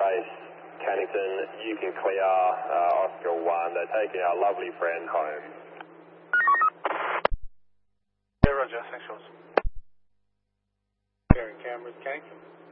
base, Cannington, you can clear Oscar 1. They're taking our lovely friend home. Yeah, roger, thanks, Charles. Clearing cameras, Cannington.